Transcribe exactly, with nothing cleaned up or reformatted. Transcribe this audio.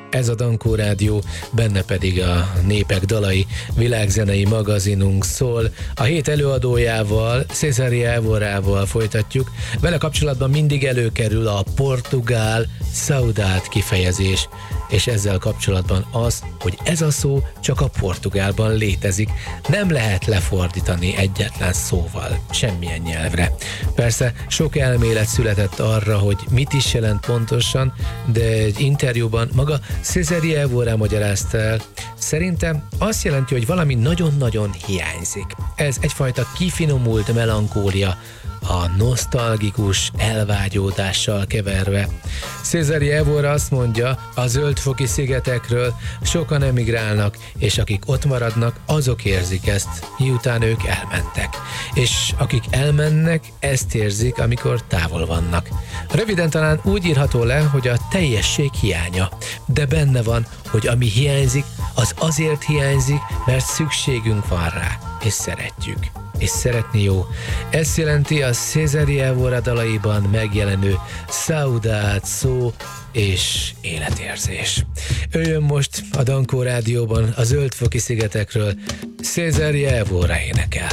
Ez a Dankó Rádió, benne pedig a Népek Dalai világzenei magazinunk szól. A hét előadójával, Cézária Evorával folytatjuk. Vele kapcsolatban mindig előkerül a portugál saudade kifejezés, és ezzel kapcsolatban az, hogy ez a szó csak a portugálban létezik. Nem lehet lefordítani egyetlen szóval, semmilyen nyelvre. Persze sok elmélet született arra, hogy mit is jelent pontosan, de egy interjúban maga Cézária Evora magyarázta el. Szerintem azt jelenti, hogy valami nagyon-nagyon hiányzik. Ez egyfajta kifinomult melankólia, a nosztalgikus elvágyódással keverve. Cézária Evora azt mondja, a Zöld-foki szigetekről sokan emigrálnak, és akik ott maradnak, azok érzik ezt, miután ők elmentek. És akik elmennek, ezt érzik, amikor távol vannak. Röviden talán úgy írható le, hogy a teljesség hiánya, de benne van, hogy ami hiányzik, az azért hiányzik, mert szükségünk van rá, és szeretjük. És szeretni jó. Ezt jelenti a Cézária Evora dalaiban megjelenő saudade szó és életérzés. Ő jön most a Dankó Rádióban a Zöld-foki szigetekről, Cézária Evora énekel.